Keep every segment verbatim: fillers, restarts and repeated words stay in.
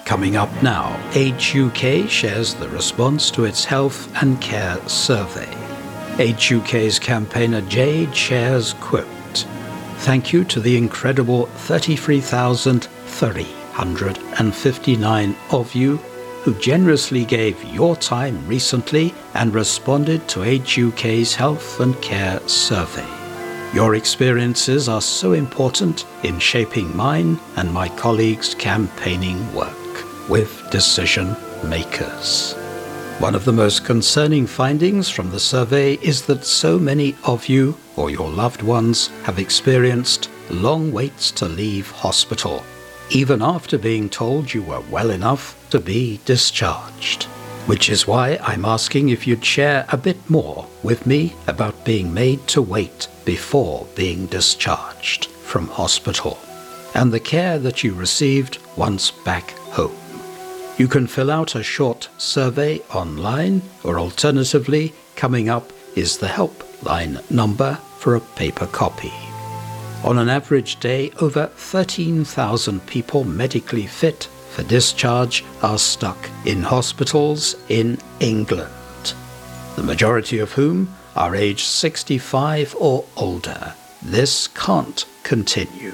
Coming up now, Age U K shares the response to its health and care survey. Age U K's campaigner Jade shares, quote, "Thank you to the incredible thirty-three thousand three hundred fifty-nine of you who generously gave your time recently and responded to Age U K's health and care survey. Your experiences are so important in shaping mine and my colleagues' campaigning work with decision makers." One of the most concerning findings from the survey is that so many of you or your loved ones have experienced long waits to leave hospital, even after being told you were well enough to be discharged. Which is why I'm asking if you'd share a bit more with me about being made to wait before being discharged from hospital and the care that you received once back home. You can fill out a short survey online, or alternatively, coming up is the helpline number for a paper copy. On an average day, over thirteen thousand people medically fit for discharge are stuck in hospitals in England, the majority of whom are aged sixty-five or older. This can't continue.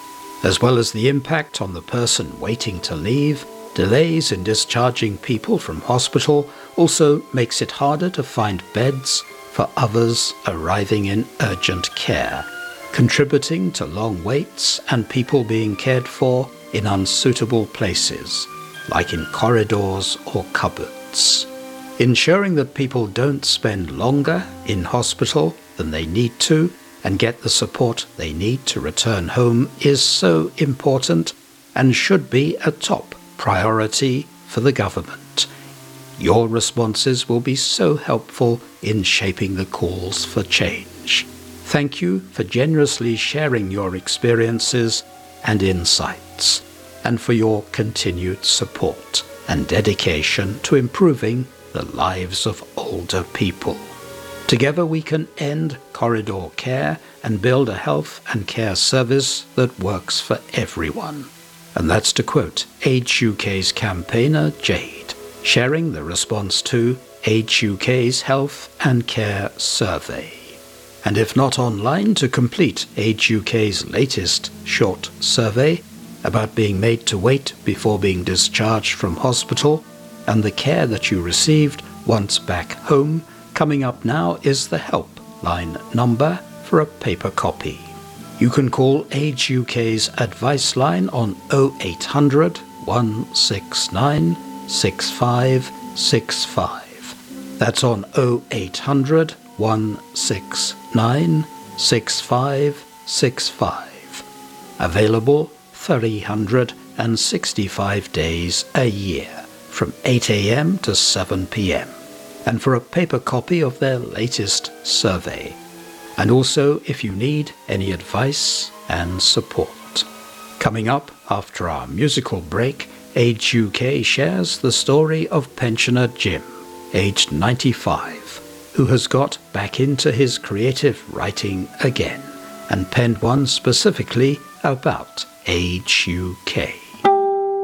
As well as the impact on the person waiting to leave, delays in discharging people from hospital also makes it harder to find beds for others arriving in urgent care, contributing to long waits and people being cared for in unsuitable places, like in corridors or cupboards. Ensuring that people don't spend longer in hospital than they need to and get the support they need to return home is so important and should be a top priority for the government. Your responses will be so helpful in shaping the calls for change. Thank you for generously sharing your experiences and insights, and for your continued support and dedication to improving the lives of older people. Together we can end corridor care and build a health and care service that works for everyone. And that's to quote Age U K's campaigner Jade, sharing the response to Age U K's health and care survey. And if not online, to complete Age U K's latest short survey about being made to wait before being discharged from hospital and the care that you received once back home, coming up now is the helpline number for a paper copy. You can call Age U K's advice line on oh eight hundred, one six nine, six five six five. That's on oh eight hundred, one six nine, six five six five. Available three hundred sixty-five days a year from eight a m to seven p m and for a paper copy of their latest survey. And also if you need any advice and support. Coming up after our musical break, Age U K shares the story of pensioner Jim, aged ninety-five, who has got back into his creative writing again and penned one specifically about Age U K.